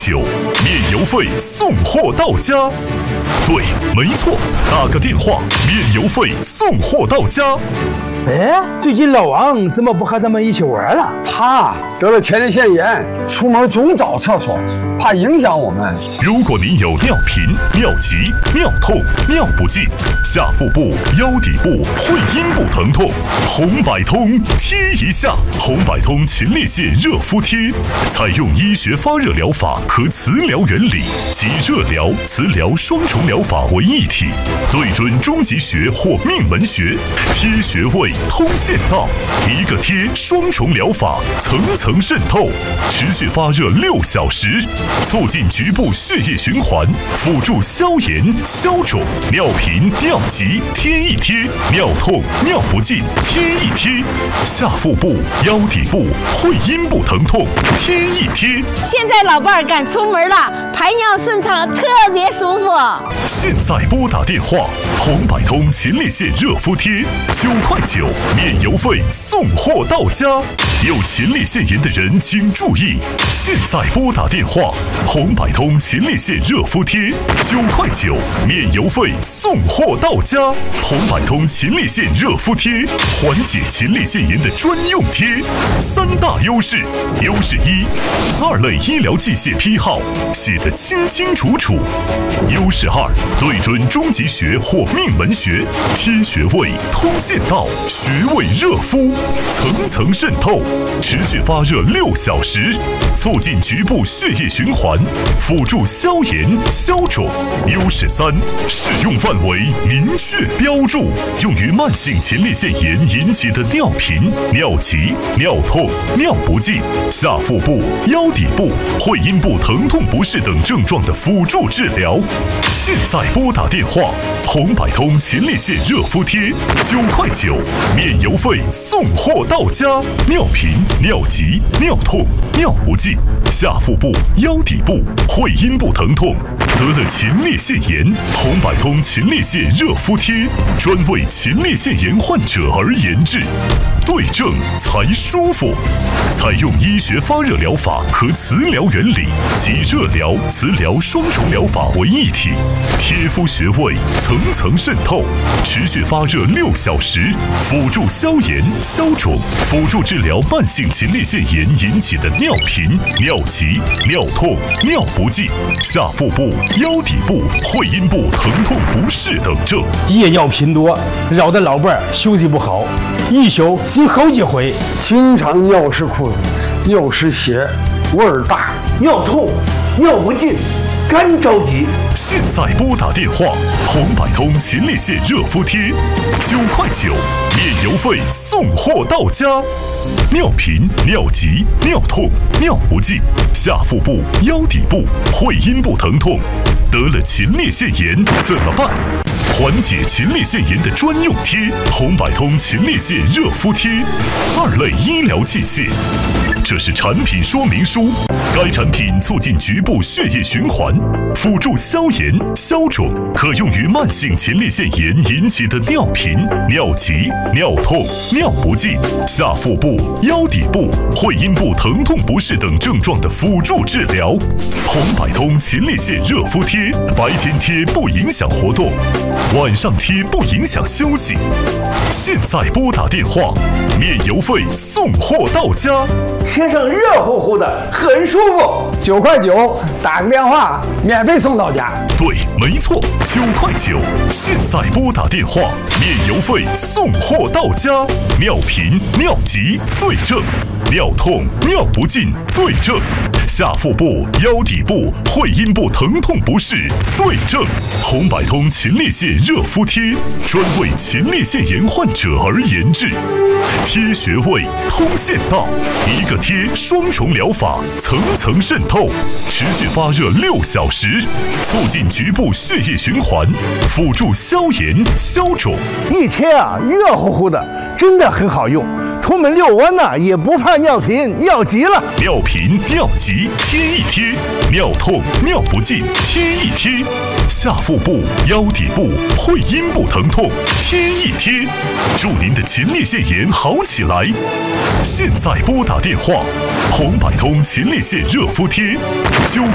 9免邮费送货到家。对，没错，打个电话免邮费送货到家。 哎，最近老王怎么不和咱们一起玩了？ 他得了前列腺炎，出门总找厕所，怕影响我们。 如果您有尿频、尿急、尿痛、尿不尽、下腹部、腰底部、会阴部疼痛，红百通贴一下。红百通前列腺热敷贴，采用医学发热疗法和磁疗原理，集热疗、磁疗双重疗法为一体，对准中极穴或命门穴，贴穴位。通线道，一个贴双重疗法，层层渗透，持续发热6小时，促进局部血液循环，辅助消炎、消肿。尿频、尿急贴一贴，尿痛、尿不尽贴一贴，下腹部、腰底部、会阴部疼痛贴一贴。 现在老伴儿敢出门了，排尿顺畅，特别舒服。 现在拨打电话，红百通前列腺热敷贴，9块9。免邮费送货到家，有前列腺炎的人请注意！现在拨打电话，红百通前列腺热敷贴，9块9，免邮费送货到家。红百通前列腺热敷贴，缓解前列腺炎的专用贴，3大优势：优势1，2类医疗器械批号写得清清楚楚；优势2，对准中极穴或命门穴，贴穴位，通线道。穴位热敷，层层渗透，持续发热6小时，促进局部血液循环，辅助消炎、消肿。优势3，适用范围明确标注，用于慢性前列腺炎引起的尿频、尿急、尿痛、尿不尽、下腹部、腰底部、会阴部疼痛不适等症状的辅助治疗。现在拨打电话，红百通前列腺热敷贴，9块9。免邮费送货到家，尿频、尿急、尿痛、尿不尽、下腹部、腰底部、会阴部疼痛，得了前列腺炎，红百通前列腺热敷贴专为前列腺炎患者而研制，对症才舒服。采用医学发热疗法和磁疗原理，集热疗、磁疗双重疗法为一体，贴敷穴位，层层渗透，持续发热6小时，辅助消炎、消肿，辅助治疗慢性前列腺炎引起的尿频、尿急、尿痛、尿不尽、下腹部、腰底部、会阴部疼痛不适等症。 夜尿频多，扰得老伴儿休息不好，一宿洗好几回， 经常尿湿裤子，尿湿鞋，味儿大， 尿痛、尿不尽，干着急。 现在拨打电话，红百通前列腺热敷贴，9块9，免邮费送货到家。尿频、尿急、尿痛、尿不尽、下腹部、腰底部、会阴部疼痛，得了前列腺炎怎么办？缓解前列腺炎的专用贴，红百通前列腺热敷贴，2类医疗器械。这是产品说明书，该产品促进局部血液循环，辅助消炎、消肿，可用于慢性前列腺炎引起的尿频、尿急、尿痛、尿不尽、下腹部、腰底部、会阴部疼痛不适等症状的辅助治疗。红百通前列腺热敷贴，白天贴不影响活动，晚上贴不影响休息。现在拨打电话，免邮费送货到家。 贴上热乎乎的，很舒服。 9块9，打个电话，免费送到家。 对，没错，9块9。现在拨打电话，免邮费送货到家。尿频、尿急对症，尿痛、尿不尽对症，下腹部、腰底部、会阴部疼痛不适对症。红百通前列腺热敷贴，专为前列腺炎患者而研制，贴穴位，通线道，一个贴双重疗法，层层渗透，持续发热6小时，促进局部血液循环，辅助消炎、消肿。 一贴啊，热乎乎的，真的很好用。出门遛弯呢，也不怕尿频、尿急了。 尿频、尿急贴一贴，尿痛、尿不尽贴一贴，下腹部、腰底部、会阴部疼痛贴一贴，祝您的前列腺炎好起来。现在拨打电话，红百通前列腺热敷贴，9